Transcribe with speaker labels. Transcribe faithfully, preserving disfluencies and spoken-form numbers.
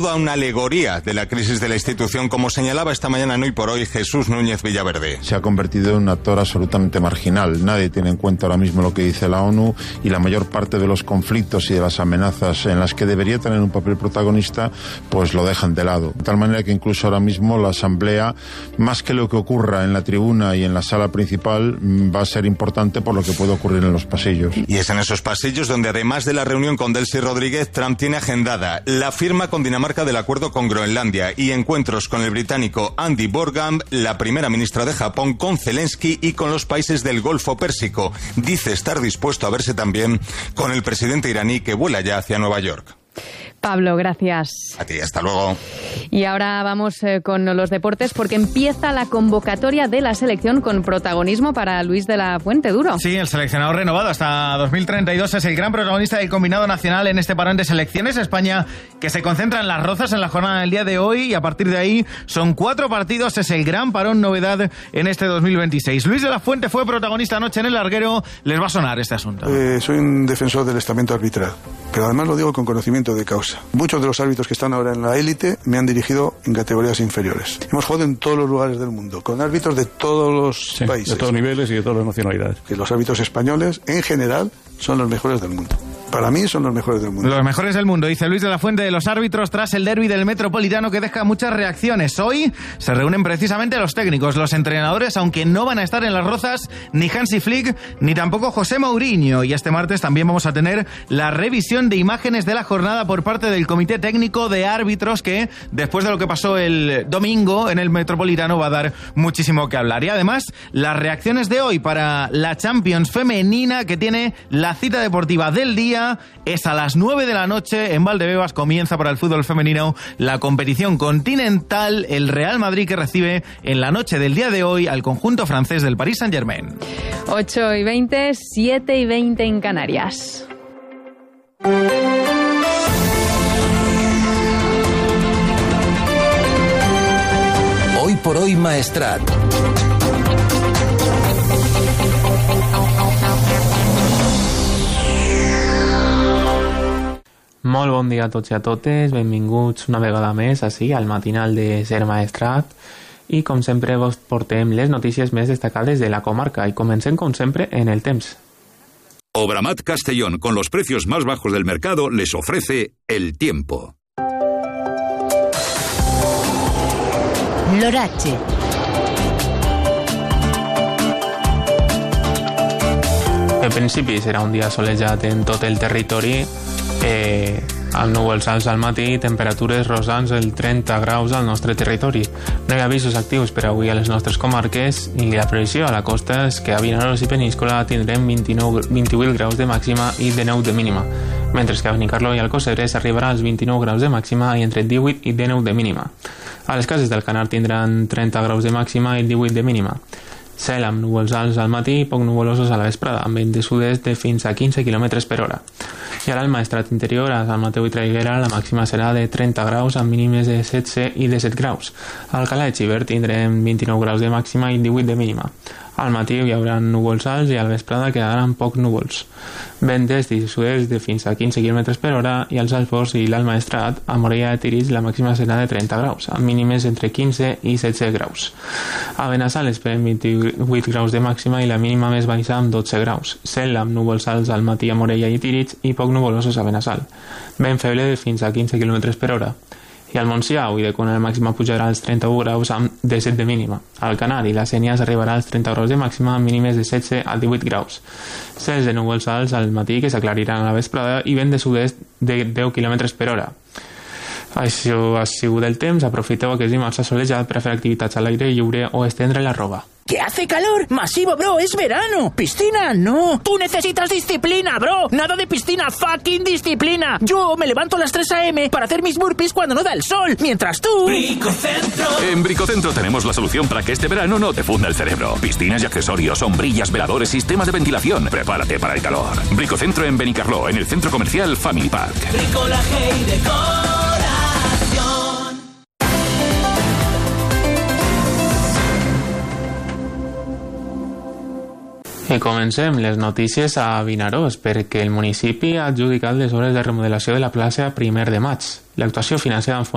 Speaker 1: toda una alegoría de la crisis de la institución, como señalaba esta mañana en Hoy por Hoy Jesús Núñez Villaverde.
Speaker 2: Se ha convertido en un actor absolutamente marginal. Nadie tiene en cuenta ahora mismo lo que dice la ONU, y la mayor parte de los conflictos y de las amenazas en las que debería tener un papel protagonista, pues lo dejan de lado. De tal manera que incluso ahora mismo la Asamblea, más que lo que ocurra en la tribuna y en la sala principal, va a ser importante por lo que puede ocurrir en los pasillos.
Speaker 1: Y es en esos pasillos donde, además de la reunión con Delcy Rodríguez, Trump tiene agendada la firma con Dinamarca del acuerdo con Groenlandia y encuentros con el británico Andy Borgham, la primera ministra de Japón, con Zelensky y con los países del Golfo Pérsico. Dice estar dispuesto a verse también con el presidente iraní, que vuela ya hacia Nueva York.
Speaker 3: Pablo, gracias.
Speaker 1: A ti, hasta luego.
Speaker 3: Y ahora vamos eh, con los deportes, porque empieza la convocatoria de la selección con protagonismo para Luis de la Fuente Duro.
Speaker 4: Sí, el seleccionado renovado hasta dos mil treinta y dos es el gran protagonista del combinado nacional en este parón de selecciones. España, que se concentra en Las Rozas en la jornada del día de hoy, y a partir de ahí son cuatro partidos. Es el gran parón novedad en este dos mil veintiséis. Luis de la Fuente fue protagonista anoche en el larguero. Les va a sonar este asunto.
Speaker 5: Eh, soy un defensor del estamento arbitral, pero además lo digo con conocimiento de causa. Muchos de los árbitros que están ahora en la élite me han dirigido en categorías inferiores. Hemos jugado en todos los lugares del mundo, con árbitros de todos los
Speaker 6: sí,
Speaker 5: países.
Speaker 6: De todos niveles y de todas las nacionalidades.
Speaker 5: Que los árbitros españoles, en general, son los mejores del mundo. Para mí son los mejores del mundo.
Speaker 4: Los mejores del mundo, dice Luis de la Fuente de los árbitros tras el derbi del Metropolitano, que deja muchas reacciones. Hoy se reúnen precisamente los técnicos, los entrenadores, aunque no van a estar en Las Rozas ni Hansi Flick ni tampoco José Mourinho. Y este martes también vamos a tener la revisión de imágenes de la jornada por parte del Comité Técnico de Árbitros, que después de lo que pasó el domingo en el Metropolitano va a dar muchísimo que hablar. Y además, las reacciones de hoy para la Champions femenina, que tiene la cita deportiva del día. Es a las nueve de la noche en Valdebebas. Comienza para el fútbol femenino la competición continental. El Real Madrid, que recibe en la noche del día de hoy al conjunto francés del Paris Saint-Germain.
Speaker 3: ocho y veinte, siete y veinte en Canarias.
Speaker 7: Hoy por hoy Maestrat.
Speaker 8: Molt bon dia a tots i a totes, benvinguts una vegada més així al matinal de Ser Maestrat, i com sempre vos portem les notícies més destacades de la comarca, i comencem com sempre en el temps.
Speaker 9: Obramat Castellón, con los precios más bajos del mercado, les ofrece el tiempo.
Speaker 10: L'oratge.
Speaker 8: En principi serà un dia solejat en tot el territori, eh, amb núvols alts al matí, temperatures rosants el trenta graus al nostre territori. No hi ha avisos actius per avui a les nostres comarques, i la previsió a la costa és que a Vinaròs i Peníscola tindrem vint-i-nou, vint-i-vuit graus de màxima i dinou de mínima, mentre que a Benicarló i Alcosseres arribarà als vint-i-nou graus de màxima i entre divuit i dinou de mínima. A les cases del Canar tindran trenta graus de màxima i divuit de mínima. Cel amb núvols alts al matí i poc nuvolosos a la vesprada, amb vent de sud-est de fins a quinze quilòmetres per hora. I ara al Maestrat interior, a Sant Mateu i Traiguera, la màxima serà de trenta graus amb mínimes de setze i de set graus. A Alcalà de Xivert tindrem vint-i-nou graus de màxima i divuit de mínima. Al matí hi haurà núvols alts i a la vesprada quedaran poc núvols. Vent d'est i sud-est de fins a quinze quilòmetres per hora, i als Alforts i l'Alt Maestrat, a Morella de Tírig, la màxima serà de trenta graus, amb mínimes entre quinze i setze graus. A Benassal esperem vint-i-vuit graus de màxima i la mínima més baixa amb dotze graus. Cel amb núvols alts al matí a Morella i Tírig i poc nuvolosos a Benassal. Vent feble de fins a quinze quilòmetres per hora. I al Montsià, avui de quan la màxima pujarà als trenta-u graus amb disset de mínima. Al Canar i la Sénia s'arribarà als trenta graus de màxima amb mínimes de setze a divuit graus. Cels de núvols alts al matí que s'aclariran a la vesprada i vent de sud-est de deu quilòmetres per hora. Això ha sigut el temps. Aprofiteu aquest dimarts assolejat per fer activitats a l'aire lliure o estendre la roba.
Speaker 11: ¿Que hace calor? ¡Masivo, bro! ¡Es verano! ¡Piscina! ¡No! ¡Tú necesitas disciplina, bro! ¡Nada de piscina! ¡Fucking disciplina! Yo me levanto a las tres a eme para hacer mis burpees cuando no da el sol, mientras tú...
Speaker 9: Bricocentro. En Bricocentro tenemos la solución para que este verano no te funda el cerebro. Piscinas y accesorios, sombrillas, veladores, sistemas de ventilación. Prepárate para el calor. Bricocentro en Benicarló, en el centro comercial Family Park.
Speaker 12: Bricolaje y decoración.
Speaker 8: I comencem les notícies a Vinaròs, perquè el municipi ha adjudicat les obres de remodelació de la plaça primer de maig. L'actuació financera amb